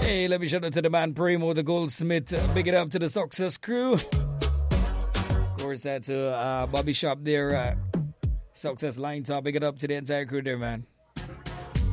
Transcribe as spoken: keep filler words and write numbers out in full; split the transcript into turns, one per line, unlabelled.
Hey, let me shout out to the man Primo, the Goldsmith. Uh, big it up to the Success crew. Of course, that to uh, Bobby Shop there. Uh, Success Line Top. Big it up to the entire crew there, man.